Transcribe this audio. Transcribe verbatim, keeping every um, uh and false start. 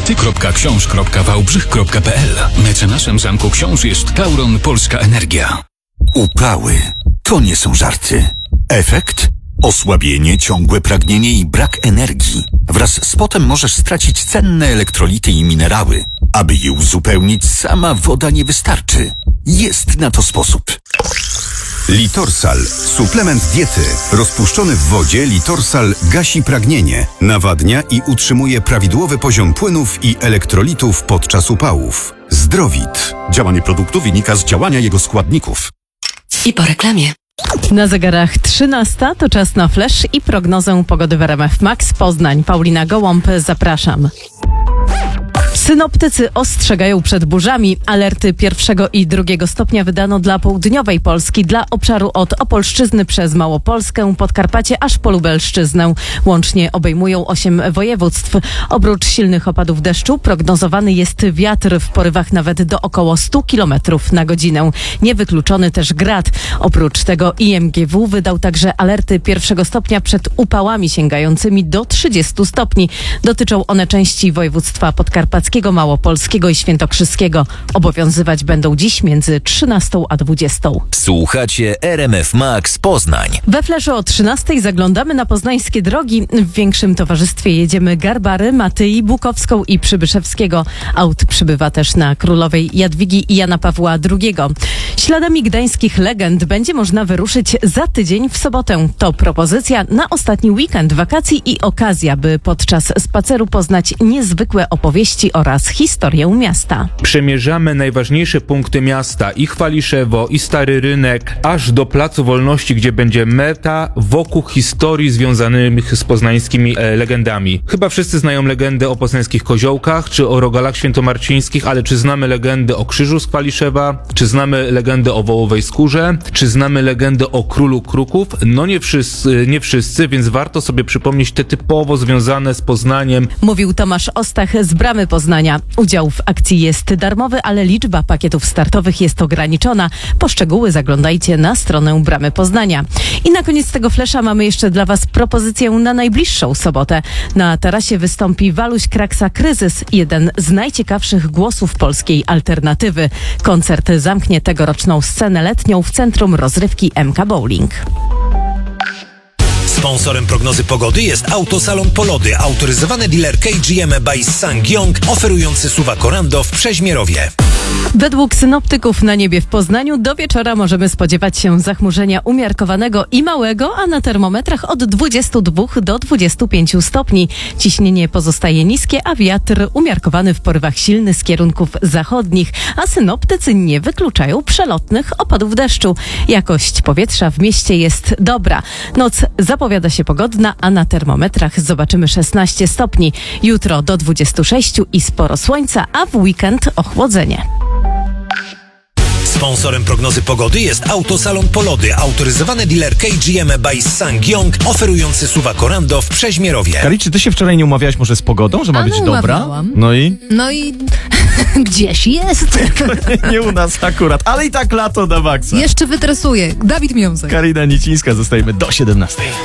karty kropka książ kropka wałbrzych kropka p l. Mecenasem Zamku Książ jest Tauron Polska Energia. Upały to nie są żarty. Efekt? Osłabienie, ciągłe pragnienie i brak energii. Wraz z potem możesz stracić cenne elektrolity i minerały. Aby je uzupełnić, sama woda nie wystarczy. Jest na to sposób. Litorsal. Suplement diety. Rozpuszczony w wodzie Litorsal gasi pragnienie, nawadnia i utrzymuje prawidłowy poziom płynów i elektrolitów podczas upałów. Zdrowit. Działanie produktu wynika z działania jego składników. I po reklamie. Na zegarach trzynasta to czas na flash i prognozę pogody w R M F Max Poznań. Paulina Gołąb, zapraszam. Synoptycy ostrzegają przed burzami. Alerty pierwszego i drugiego stopnia wydano dla południowej Polski, dla obszaru od Opolszczyzny przez Małopolskę, Podkarpacie aż po Lubelszczyznę. Łącznie obejmują osiem województw. Oprócz silnych opadów deszczu prognozowany jest wiatr w porywach nawet do około stu kilometrów na godzinę. Niewykluczony też grad. Oprócz tego I M G W wydał także alerty pierwszego stopnia przed upałami sięgającymi do trzydziestu stopni. Dotyczą one części województwa podkarpackiego, małopolskiego i świętokrzyskiego. Obowiązywać będą dziś między trzynastą a dwudziestą. Słuchacie R M F Max Poznań. We flaszu o trzynastej zaglądamy na poznańskie drogi. W większym towarzystwie jedziemy Garbary, Matyi, Bukowską i Przybyszewskiego. Aut przybywa też na Królowej Jadwigi i Jana Pawła drugiego. Śladami gdańskich legend będzie można wyruszyć za tydzień w sobotę. To propozycja na ostatni weekend wakacji i okazja, by podczas spaceru poznać niezwykłe opowieści oraz historię miasta. Przemierzamy najważniejsze punkty miasta, i Chwaliszewo, i Stary Rynek, aż do Placu Wolności, gdzie będzie meta wokół historii związanych z poznańskimi e, legendami. Chyba wszyscy znają legendę o poznańskich koziołkach, czy o rogalach świętomarcińskich, ale czy znamy legendę o Krzyżu z Chwaliszewa? Czy znamy legendę o Wołowej Skórze? Czy znamy legendę o Królu Kruków? No nie wszyscy, nie wszyscy, więc warto sobie przypomnieć te typowo związane z Poznaniem. Mówił Tomasz Ostach z Bramy Poznania. Udział w akcji jest darmowy, ale liczba pakietów startowych jest ograniczona. Po szczegóły zaglądajcie na stronę Bramy Poznania. I na koniec tego flesza mamy jeszcze dla Was propozycję na najbliższą sobotę. Na tarasie wystąpi Waluś Kraksa Kryzys, jeden z najciekawszych głosów polskiej alternatywy. Koncert zamknie tegoroczną scenę letnią w Centrum Rozrywki M K Bowling. Sponsorem prognozy pogody jest Autosalon Polody, autoryzowany dealer K G M by Sangyong, oferujący suwa Corando w Przeźmierowie. Według synoptyków na niebie w Poznaniu do wieczora możemy spodziewać się zachmurzenia umiarkowanego i małego, a na termometrach od dwudziestu dwóch do dwudziestu pięciu stopni. Ciśnienie pozostaje niskie, a wiatr umiarkowany w porywach silny z kierunków zachodnich, a synoptycy nie wykluczają przelotnych opadów deszczu. Jakość powietrza w mieście jest dobra. Noc zapowiada się pogodna, a na termometrach zobaczymy szesnaście stopni. Jutro do dwudziestu sześciu i sporo słońca, a w weekend ochłodzenie. Sponsorem prognozy pogody jest Autosalon Polody, autoryzowany dealer K G M by Sangyong, oferujący suwa Corando w Przeźmierowie. Kari, czy ty się wczoraj nie umawiałaś może z pogodą, że ma A być no, dobra? umawiałam. No i? No i gdzieś jest. Nie u nas akurat, ale i tak lato na maksa. Jeszcze wytresuję. Dawid Miąsek. Karina Nicińska, zostajemy do siedemnastej.